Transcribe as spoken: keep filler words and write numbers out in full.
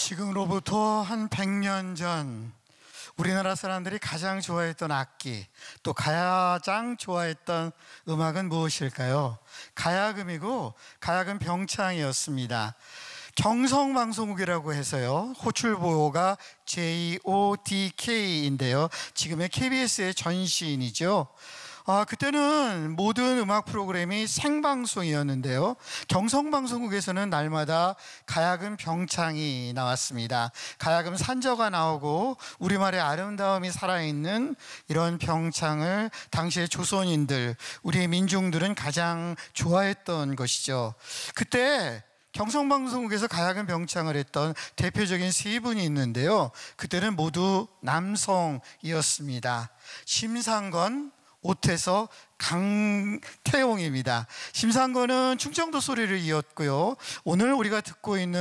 지금으로부터 한 백 년 전 우리나라 사람들이 가장 좋아했던 악기, 또 가장 좋아했던 음악은 무엇일까요? 가야금이고 가야금 병창이었습니다. 경성방송국이라고 해서요, 호출보호가 제이 오 디 케이인데요 지금의 케이비에스의 전신이죠. 아, 그때는 모든 음악 프로그램이 생방송이었는데요, 경성방송국에서는 날마다 가야금 병창이 나왔습니다. 가야금 산저가 나오고 우리말의 아름다움이 살아있는 이런 병창을 당시의 조선인들, 우리 민중들은 가장 좋아했던 것이죠. 그때 경성방송국에서 가야금 병창을 했던 대표적인 세 분이 있는데요, 그때는 모두 남성이었습니다. 심상건, 오태서, 강태용입니다. 심상건은 충청도 소리를 이었고요, 오늘 우리가 듣고 있는